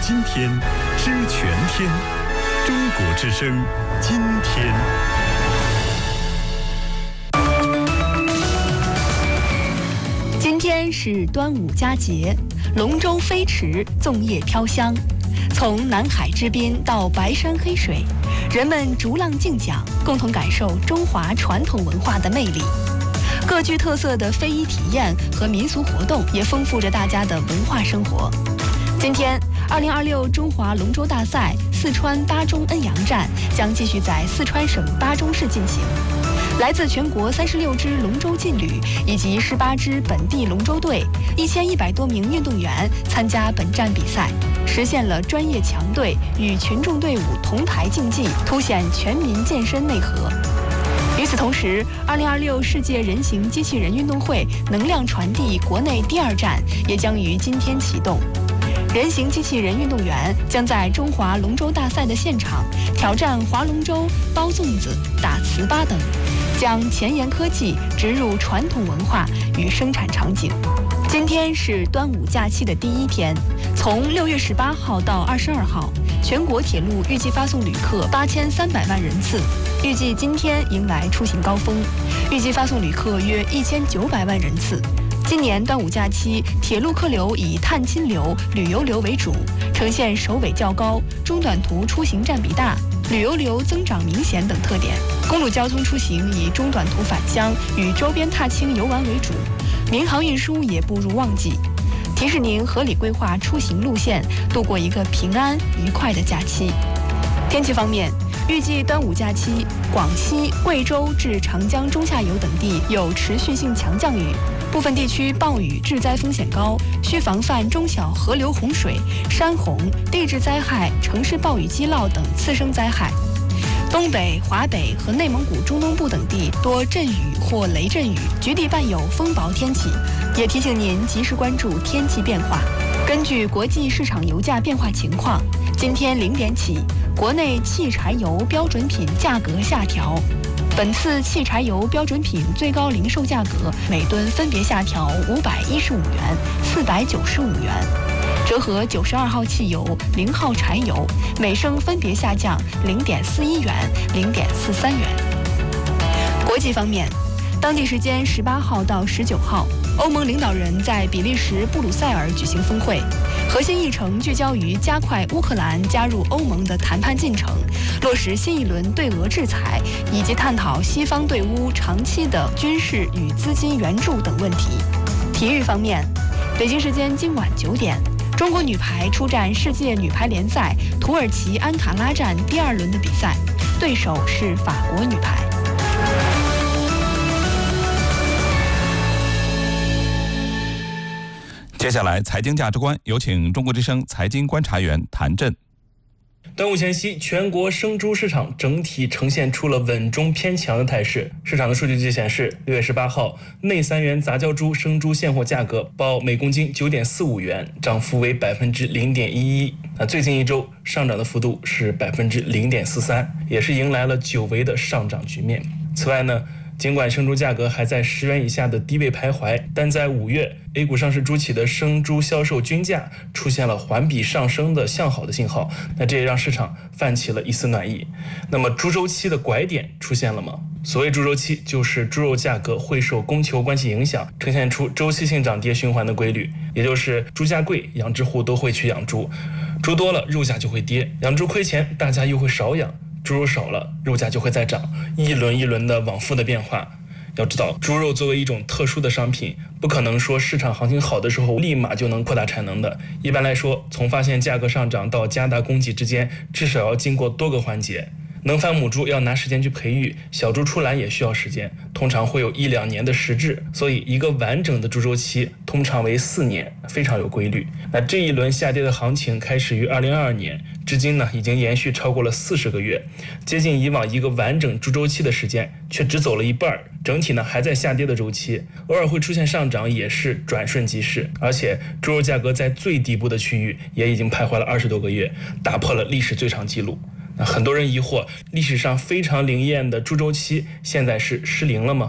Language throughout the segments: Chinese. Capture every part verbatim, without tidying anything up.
今天，知全天。中国之声，今天。 今天是端午佳节，龙舟飞驰，粽叶飘香。从南海之滨到白山黑水，人们逐浪竞桨，共同感受中华传统文化的魅力。各具特色的非遗体验和民俗活动也丰富着大家的文化生活。今天，二零二六中华龙舟大赛四川巴中恩阳站将继续在四川省巴中市进行。来自全国三十六支龙舟劲旅以及十八支本地龙舟队，一千一百多名运动员参加本站比赛，实现了专业强队与群众队伍同台竞技，凸显全民健身内核。与此同时，二零二六世界人形机器人运动会能量传递国内第二站也将于今天启动。人形机器人运动员将在中华龙舟大赛的现场挑战划龙舟、包粽子、打糍粑等，将前沿科技植入传统文化与生产场景。今天是端午假期的第一天，从六月十八号到二十二号，全国铁路预计发送旅客八千三百万人次，预计今天迎来出行高峰，预计发送旅客约一千九百万人次。今年端午假期，铁路客流以探亲流、旅游流为主，呈现首尾较高、中短途出行占比大、旅游流增长明显等特点。公路交通出行以中短途返乡与周边踏青游玩为主，民航运输也步入旺季。提示您合理规划出行路线，度过一个平安愉快的假期。天气方面，预计端午假期，广西、贵州至长江中下游等地有持续性强降雨，部分地区暴雨致灾风险高，需防范中小河流洪水、山洪、地质灾害、城市暴雨积涝等次生灾害。东北、华北和内蒙古中东部等地多阵雨或雷阵雨，局地伴有风雹天气，也提醒您及时关注天气变化。根据国际市场油价变化情况，今天零点起，国内汽柴油标准品价格下调。本次汽柴油标准品最高零售价格每吨分别下调五百一十五元、四百九十五元，折合九十二号汽油、零号柴油每升分别下降零点四一元、零点四三元。国际方面，当地时间十八号到十九号，欧盟领导人在比利时布鲁塞尔举行峰会，核心议程聚焦于加快乌克兰加入欧盟的谈判进程，落实新一轮对俄制裁，以及探讨西方对乌长期的军事与资金援助等问题。体育方面，北京时间今晚九点，中国女排出战世界女排联赛土耳其安卡拉站第二轮的比赛，对手是法国女排。 接下来财经价值观，有请中国之声财经观察员谭震。 端午前夕，全国生猪市场整体呈现出了稳中偏强的态势。市场的数据据显示，六月十八号，内三元杂交猪生猪现货价格报每公斤九点四五元，涨幅为百分之零点一一。那最近一周上涨的幅度是百分之零点四三，也是迎来了久违的上涨局面。此外呢，尽管生猪价格还在十元以下的低位徘徊，但在五月 A 股上市猪企的生猪销售均价出现了环比上升的向好的信号，那这也让市场泛起了一丝暖意。那么猪周期的拐点出现了吗？所谓猪周期，就是猪肉价格会受供求关系影响，呈现出周期性涨跌循环的规律，也就是猪价贵，养殖户都会去养猪，猪多了肉价就会跌，养猪亏钱，大家又会少养，猪肉少了，肉价就会再涨，一轮一轮的往复的变化。要知道，猪肉作为一种特殊的商品，不可能说市场行情好的时候立马就能扩大产能的。一般来说，从发现价格上涨到加大供给之间，至少要经过多个环节。能繁母猪要拿时间去培育，小猪出栏也需要时间，通常会有一两年的时制，所以一个完整的猪周期通常为四年，非常有规律。那这一轮下跌的行情开始于二零二二年，至今呢已经延续超过了四十个月，接近以往一个完整猪周期的时间，却只走了一半，整体呢还在下跌的周期，偶尔会出现上涨，也是转瞬即逝。而且猪肉价格在最底部的区域也已经徘徊了二十多个月，打破了历史最长纪录。很多人疑惑，历史上非常灵验的猪周期现在是失灵了吗？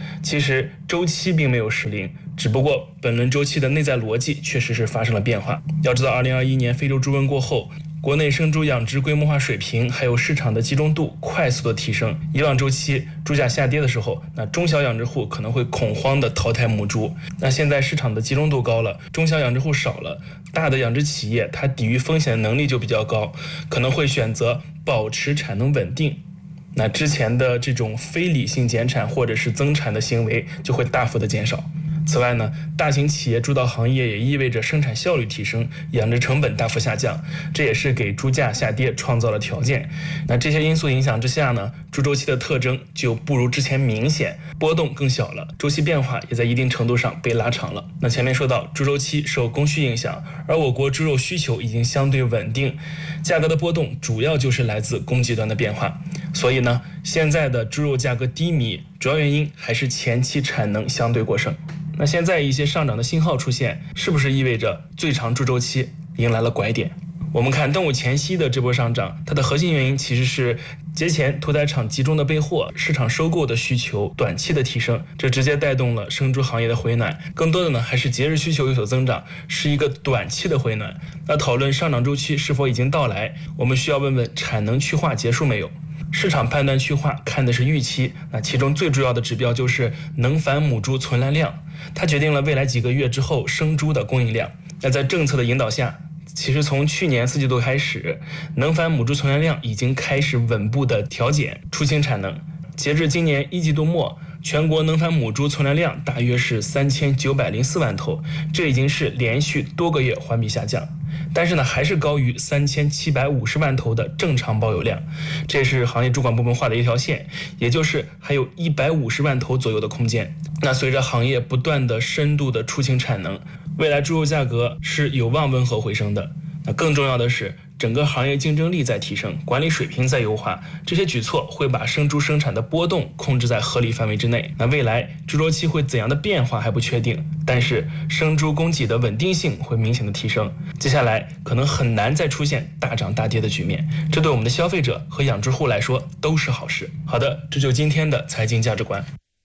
其实周期并没有失灵，只不过本轮周期的内在逻辑确实是发生了变化。要知道二零二一年非洲猪瘟过后，国内生猪养殖规模化水平还有市场的集中度快速的提升。以往周期猪价下跌的时候，那中小养殖户可能会恐慌的淘汰母猪。那现在市场的集中度高了，中小养殖户少了，大的养殖企业它抵御风险的能力就比较高，可能会选择保持产能稳定。那之前的这种非理性减产或者是增产的行为就会大幅的减少。此外呢，大型企业主导行业也意味着生产效率提升，养殖成本大幅下降，这也是给猪价下跌创造了条件。那这些因素影响之下呢，猪周期的特征就不如之前明显，波动更小了，周期变化也在一定程度上被拉长了。那前面说到猪周期受供需影响，而我国猪肉需求已经相对稳定，价格的波动主要就是来自供给端的变化。所以呢，现在的猪肉价格低迷，主要原因还是前期产能相对过剩。那现在一些上涨的信号出现，是不是意味着最长猪周期迎来了拐点？我们看端午前夕的这波上涨，它的核心原因其实是节前屠宰场集中的备货，市场收购的需求短期的提升，这直接带动了生猪行业的回暖。更多的呢，还是节日需求有所增长，是一个短期的回暖。那讨论上涨周期是否已经到来，我们需要问问产能去化结束没有？市场判断去化看的是预期，那其中最主要的指标就是能繁母猪存栏量，它决定了未来几个月之后生猪的供应量。那在政策的引导下，其实从去年四季度开始，能繁母猪存栏量已经开始稳步的调减出清产能。截至今年一季度末，全国能繁母猪存栏量大约是三千九百零四万头，这已经是连续多个月环比下降。但是呢，还是高于三千七百五十万头的正常保有量，这是行业主管部门画的一条线，也就是还有一百五十万头左右的空间。那随着行业不断的深度的出清产能，未来猪肉价格是有望温和回升的。那更重要的是，整个行业竞争力在提升，管理水平在优化，这些举措会把生猪生产的波动控制在合理范围之内。那未来猪周期会怎样的变化还不确定，但是生猪供给的稳定性会明显的提升，接下来可能很难再出现大涨大跌的局面，这对我们的消费者和养殖户来说都是好事。好的，这就是今天的财经价值观。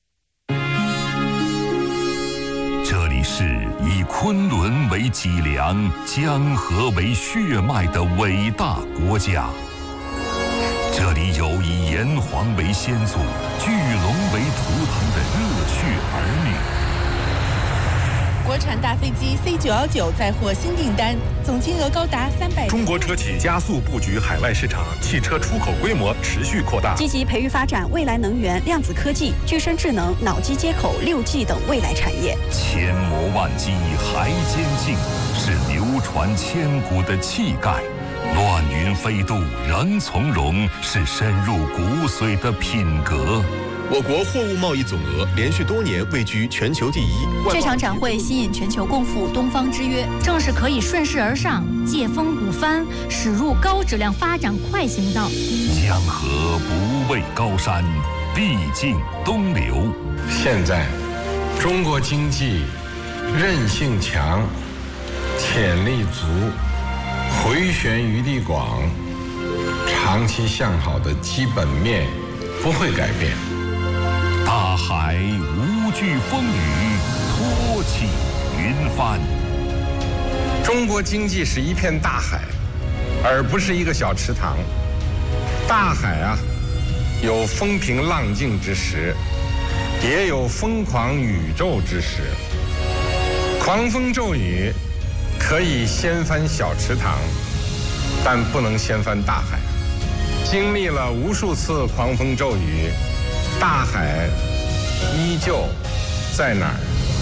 这里是以昆仑为脊梁、江河为血脉的伟大国家。这里有以炎黄为先祖、巨龙为图腾的热血儿女。 国产大飞机 C 九一九载货新订单，总金额高达三百。 中国车企加速布局海外市场，汽车出口规模持续扩大， 积极培育发展未来能源、量子科技、具身智能、脑机接口、六 G 等未来产业。 千磨万击还坚劲，是流传千古的气概；乱云飞渡仍从容，是深入骨髓的品格。 我国货物贸易总额连续多年位居全球第一。 这场展会吸引全球共赴东方之约，正是可以顺势而上、借风鼓帆，驶入高质量发展快行道。 江河不畏高山，必尽东流。 现在，中国经济韧性强，潜力足，回旋余地广，长期向好的基本面不会改变。 大海无惧风雨，托起云帆。 中国经济是一片大海，而不是一个小池塘。大海啊，有风平浪静之时，也有疯狂宇宙之时。狂风骤雨可以掀翻小池塘，但不能掀翻大海。经历了无数次狂风骤雨，大海依旧在哪儿？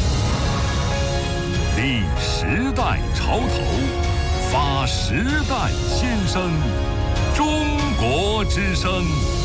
立时代潮头，发时代先声，中国之声。